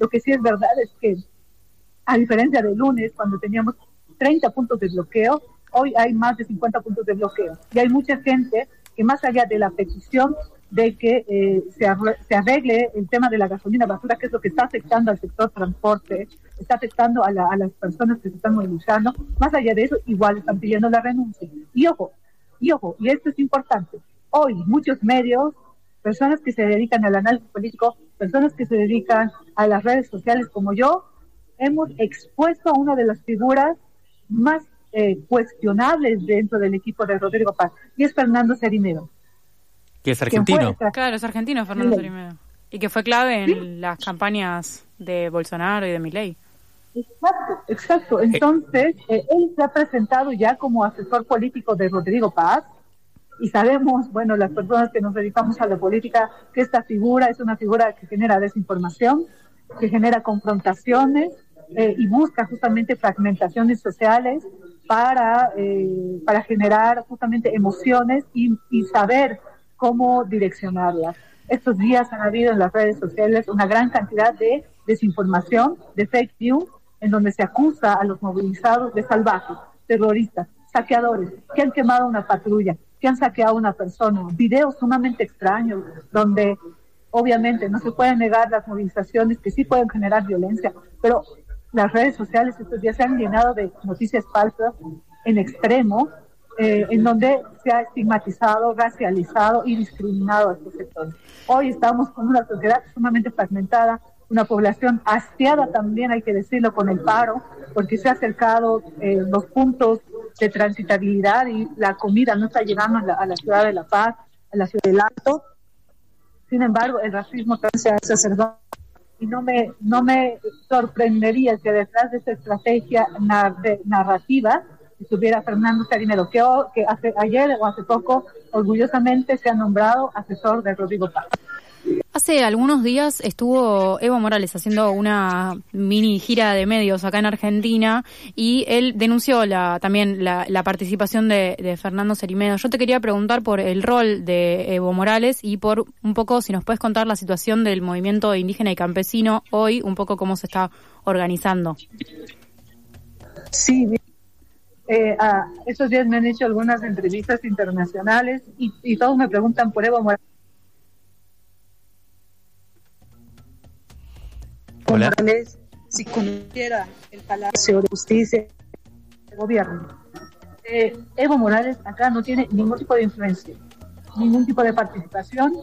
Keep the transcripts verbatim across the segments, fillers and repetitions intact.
Lo que sí es verdad es que, a diferencia del lunes, cuando teníamos treinta puntos de bloqueo, hoy hay más de cincuenta puntos de bloqueo. Y hay mucha gente que, más allá de la petición de que eh, se, arregle, se arregle el tema de la gasolina basura, que es lo que está afectando al sector transporte, está afectando a, la, a las personas que se están movilizando, más allá de eso, igual están pidiendo la renuncia. Y ojo, y ojo, y esto es importante, hoy muchos medios, personas que se dedican al análisis político, personas que se dedican a las redes sociales como yo, hemos expuesto a una de las figuras más eh, cuestionables dentro del equipo de Rodrigo Paz, y es Fernando Cerime. Que es argentino. Claro, es argentino Fernando Cerime. Y que fue clave en ¿sí? las campañas de Bolsonaro y de Milei. Exacto, exacto. Entonces, eh, él se ha presentado ya como asesor político de Rodrigo Paz, y sabemos, bueno, las personas que nos dedicamos a la política, que esta figura es una figura que genera desinformación, que genera confrontaciones, eh, y busca justamente fragmentaciones sociales para, eh, para generar justamente emociones y, y saber cómo direccionarlas. Estos días han habido en las redes sociales una gran cantidad de desinformación, de fake news, en donde se acusa a los movilizados de salvajes, terroristas, saqueadores, que han quemado una patrulla, que han saqueado a una persona, videos sumamente extraños, donde obviamente no se pueden negar las movilizaciones que sí pueden generar violencia, pero las redes sociales estos días se han llenado de noticias falsas en extremo, eh, en donde se ha estigmatizado, racializado y discriminado a estos sectores. Hoy estamos con una sociedad sumamente fragmentada, una población hastiada también, hay que decirlo, con el paro, porque se ha acercado eh, los puntos de transitabilidad y la comida no está llegando a la, a la ciudad de La Paz, a la ciudad del Alto. Sin embargo, el racismo también se ha exacerbado, y no me, no me sorprendería que detrás de esta estrategia nar- narrativa estuviera Fernando Cerime, que, que hace, ayer o hace poco orgullosamente se ha nombrado asesor de Rodrigo Paz. Hace algunos días estuvo Evo Morales haciendo una mini gira de medios acá en Argentina y él denunció la, también la, la participación de, de Fernando Cerime. Yo te quería preguntar por el rol de Evo Morales y por un poco si nos puedes contar la situación del movimiento indígena y campesino hoy, un poco cómo se está organizando. Sí, eh, ah, estos días me han hecho algunas entrevistas internacionales y, y todos me preguntan por Evo Morales. Hola. Morales, si conociera el Palacio de Justicia del gobierno. Eh, Evo Morales acá no tiene ningún tipo de influencia, ningún tipo de participación,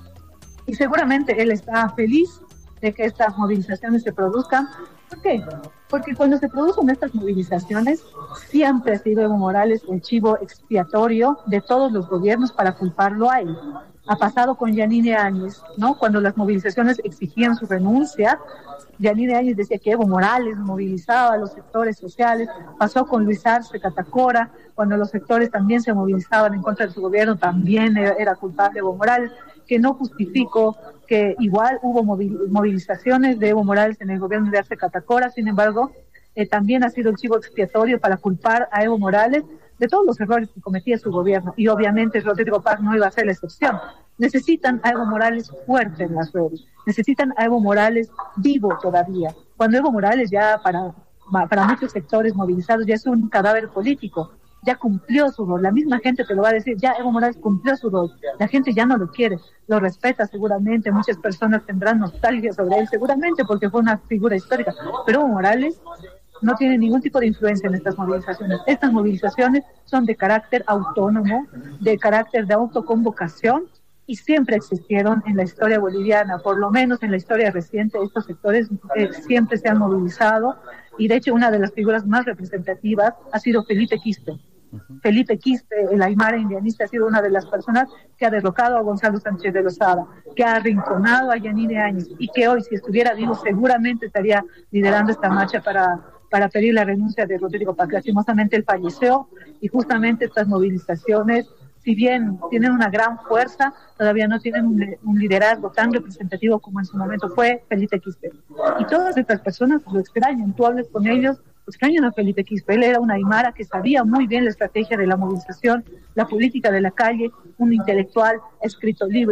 y seguramente él está feliz de que estas movilizaciones se produzcan. ¿Por qué? Porque cuando se producen estas movilizaciones, siempre ha sido Evo Morales el chivo expiatorio de todos los gobiernos para culparlo a él. Ha pasado con Yanine Áñez, ¿no? Cuando las movilizaciones exigían su renuncia, Yanine Áñez decía que Evo Morales movilizaba a los sectores sociales. Pasó con Luis Arce Catacora, cuando los sectores también se movilizaban en contra de su gobierno, también era, era culpable Evo Morales, que no justificó que igual hubo movilizaciones de Evo Morales en el gobierno de Arce Catacora. Sin embargo, eh, también ha sido el chivo expiatorio para culpar a Evo Morales de todos los errores que cometía su gobierno, y obviamente Rodrigo Paz no iba a ser la excepción. Necesitan a Evo Morales fuerte en las redes, necesitan a Evo Morales vivo todavía, cuando Evo Morales ya para, para muchos sectores movilizados ya es un cadáver político, ya cumplió su rol, la misma gente te lo va a decir, ya Evo Morales cumplió su rol, la gente ya no lo quiere, lo respeta seguramente, muchas personas tendrán nostalgia sobre él seguramente porque fue una figura histórica, pero Evo Morales no tiene ningún tipo de influencia en estas movilizaciones. Estas movilizaciones son de carácter autónomo, de carácter de autoconvocación, y siempre existieron en la historia boliviana, por lo menos en la historia reciente, estos sectores eh, siempre se han movilizado, y de hecho una de las figuras más representativas ha sido Felipe Quispe. Uh-huh. Felipe Quispe, el aymara indianista, ha sido una de las personas que ha derrocado a Gonzalo Sánchez de Lozada, que ha arrinconado a Yanine Áñez, y que hoy, si estuviera vivo, seguramente estaría liderando esta marcha para... para pedir la renuncia de Rodrigo Paz. Lastimosamente él falleció, y justamente estas movilizaciones, si bien tienen una gran fuerza, todavía no tienen un, un liderazgo tan representativo como en su momento fue Felipe Quispe. Y todas estas personas lo extrañan, tú hablas con ellos, extrañan a Felipe Quispe. Él era un aymara que sabía muy bien la estrategia de la movilización, la política de la calle, un intelectual, ha escrito libros,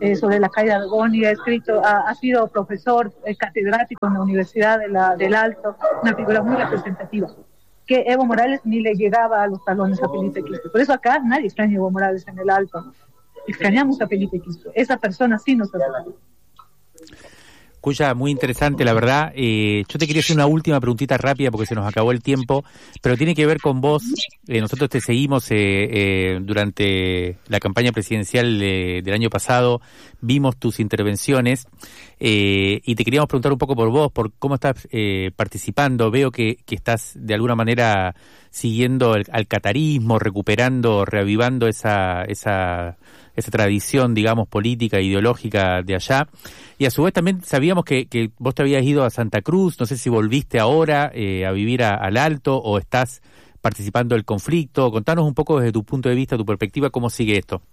eh, sobre la caída de Boni, ha escrito, ha, ha sido profesor eh, catedrático en la Universidad de la, del Alto, una figura muy representativa, que Evo Morales ni le llegaba a los talones a Felipe Quispe. Por eso acá nadie extraña a Evo Morales en el Alto, extrañamos a Felipe Quispe, esa persona sí nos hace falta. Cuya, muy interesante, la verdad. Eh, yo te quería hacer una última preguntita rápida porque se nos acabó el tiempo, pero tiene que ver con vos. Eh, nosotros te seguimos eh, eh, durante la campaña presidencial eh, del año pasado, vimos tus intervenciones eh, y te queríamos preguntar un poco por vos, por cómo estás eh, participando. Veo que, que estás de alguna manera siguiendo el, al catarismo, recuperando, reavivando esa esa esa tradición, digamos, política, ideológica de allá. Y a su vez también sabíamos que, que vos te habías ido a Santa Cruz, no sé si volviste ahora eh, a vivir a, al Alto o estás participando del conflicto. Contanos un poco desde tu punto de vista, tu perspectiva, cómo sigue esto.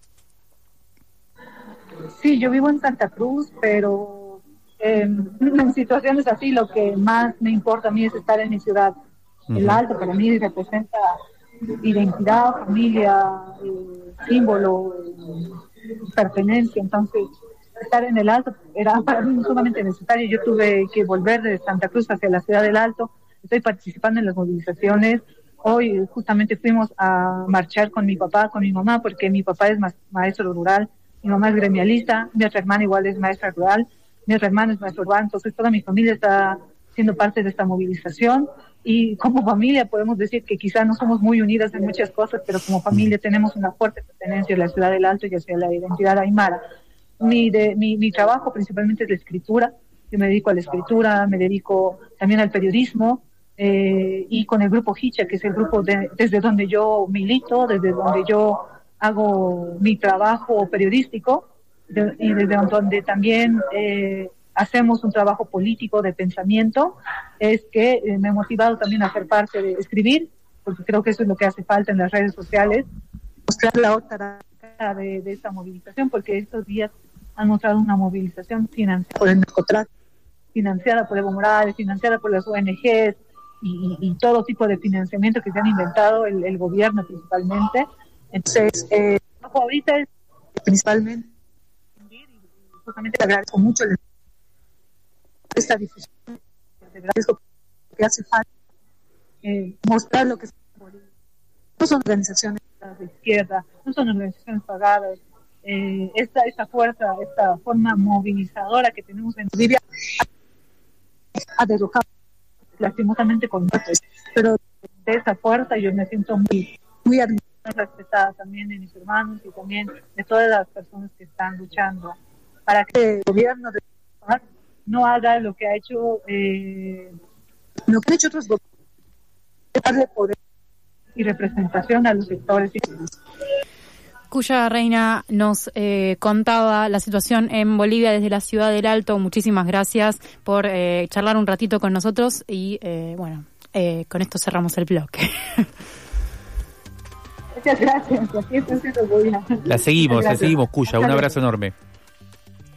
Sí, yo vivo en Santa Cruz, pero eh, en situaciones así lo que más me importa a mí es estar en mi ciudad. Uh-huh. El Alto para mí representa identidad, familia, eh, símbolo, eh, pertenencia. Entonces, estar en el Alto era para mí sumamente necesario. Yo tuve que volver de Santa Cruz hacia la ciudad del Alto. Estoy participando en las movilizaciones. Hoy justamente fuimos a marchar con mi papá, con mi mamá, porque mi papá es ma- maestro rural, mi mamá es gremialista, mi otra hermana igual es maestra rural, mi otra hermana es maestro urbano. Entonces toda mi familia está siendo parte de esta movilización. Y como familia podemos decir que quizá no somos muy unidas en muchas cosas, pero como familia tenemos una fuerte pertenencia a la ciudad del Alto y hacia la identidad aymara. Mi, de, mi, mi trabajo principalmente es la escritura. Yo me dedico a la escritura, me dedico también al periodismo, eh, y con el grupo Hicha, que es el grupo de, desde donde yo milito, desde donde yo hago mi trabajo periodístico, de, y desde donde también eh, hacemos un trabajo político de pensamiento, es que eh, me ha motivado también a ser parte de escribir, porque creo que eso es lo que hace falta en las redes sociales, mostrar la otra cara de, de esta movilización, porque estos días han mostrado una movilización financiada por el narcotráfico, financiada por Evo Morales, financiada por las O N Ges y, y, y todo tipo de financiamiento que se han inventado el, el gobierno principalmente. Entonces, eh, ahorita es principalmente, y justamente le agradezco mucho el esta difusión, de verdad es lo que hace falta, eh, mostrar lo que es no son organizaciones de izquierda, no son organizaciones pagadas, eh, esta, esta fuerza, esta forma movilizadora que tenemos en Bolivia ha derrotado lastimosamente con muertes, pero de esa fuerza yo me siento muy, muy respetada también de mis hermanos y también de todas las personas que están luchando para que el gobierno de no haga lo que ha hecho eh, lo que han hecho otros gobiernos, darle poder y representación a los sectores. Cuya Reina nos eh, contaba la situación en Bolivia desde la ciudad del Alto. Muchísimas gracias por eh, charlar un ratito con nosotros y eh, bueno, eh, con esto cerramos el bloque. Muchas gracias. Así es, entonces voy a... La seguimos, la seguimos, Cuya. Un abrazo enorme.